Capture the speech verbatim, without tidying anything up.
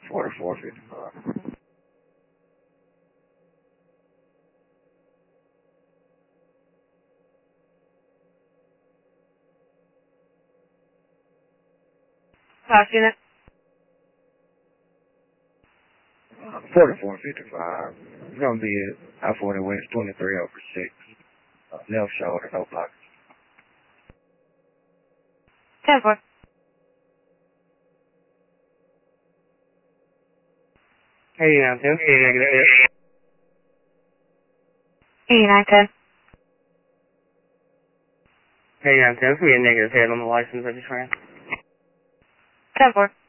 forty-four fifty-five. Five unit. Uh, forty-four fifty-five. It's gonna be I forty West, twenty-three over six. Uh, left shoulder, no pockets. ten four. eighty-nine ten, negative. eighty-nine ten. eighty-nine ten, it's gonna be a negative head on the license I just ran. ten four.